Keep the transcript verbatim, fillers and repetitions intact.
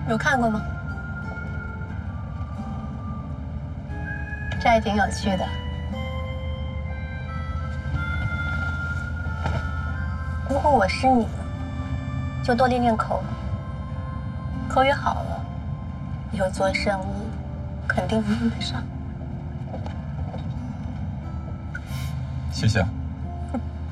有看过吗？这还挺有趣的。如果我是你，就多练练口语，口语好了，以后做生意肯定能用得上。 谢谢啊。